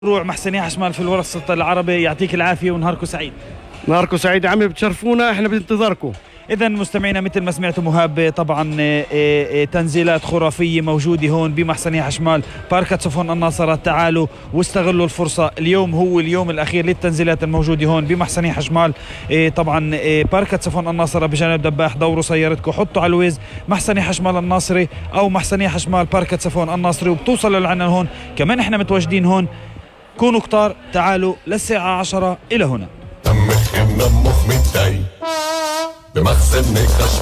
روع محسنية حشمال في الوسط العربي، يعطيك العافية ونهاركم سعيد. نهاركم سعيد يا عمي، بتشرفونا، احنا بننتظركم. إذا مستمعينا مثل ما سمعتوا مهاب، طبعا تنزيلات خرافية موجودة هون بمحسنية حشمال باركة صفون الناصرة. تعالوا واستغلوا الفرصة، اليوم هو اليوم الأخير للتنزيلات الموجودة هون بمحسنية حشمال. طبعا باركة صفون الناصرة بجانب دباح، دوروا سيارتكم، حطوا على الويز محسنية حشمال الناصري أو محسنية حشمال باركة صفون الناصري وبتوصلوا لعنا هون. كمان احنا متواجدين هون، كونوا كتار، تعالوا للساعة 10 إلى هنا. دمك يمنى مخ متضايق بمخزن